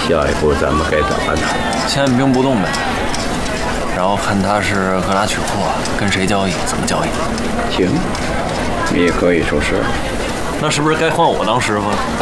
下一步咱们该咋办呢？ 先按兵不动呗，然后看他是搁哪取货，跟谁交易，怎么交易。 行，你也可以出事。 那是不是该换我当师傅了？